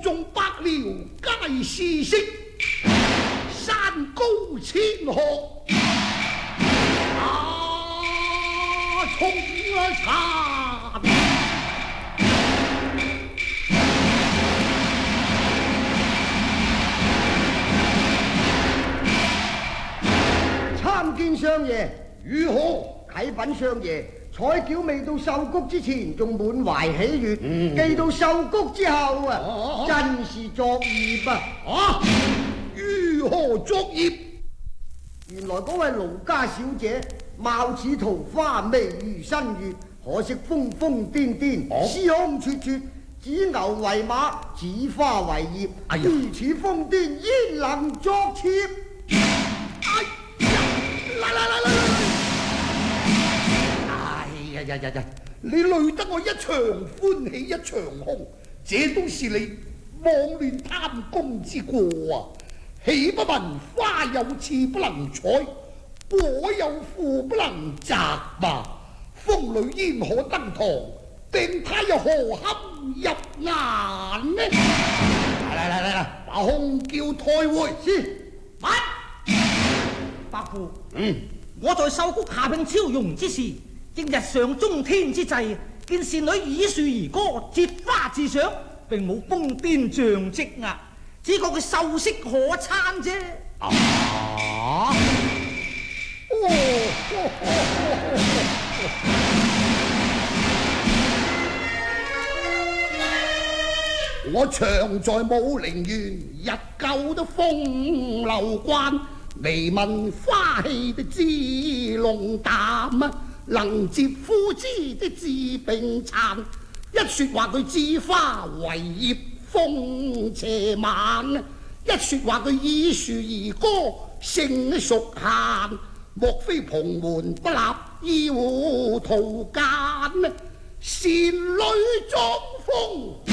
眾百僚皆是識，山高千河衝山。 參見相爺，如何？啟稟相爺，彩轎未到秀谷之前，仲滿懷喜悅；寄到秀谷之後真是作孽啊！ 如何作孽？ 原來嗰位盧家小姐貌似桃花，眉如新月，可惜瘋瘋癲癲，思腔切切，指牛為馬，指花為葉，如此瘋癲，焉能作妾？ 你累得我一場歡喜一場空，這都是你妄亂貪功之過啊！豈不聞花有刺不能採，果有腐不能摘嘛？風裏焉可登堂，病態又何堪入眼呢？嚟，把空叫退回先。 伯父，我在秀谷下聘超容之時，正日上中天之際，見侍女以樹而歌，折花自賞，並冇瘋癲象跡啊，只覺佢秀色可餐啫。 我常在武陵源，日久的風流慣，未聞花氣的姿龍淡啊，能接夫之的志並殘。一說話佢知花為葉風邪晚，一說話佢以樹而歌性熟閒。莫非蓬門不立，二胡圖間，倩女裝瘋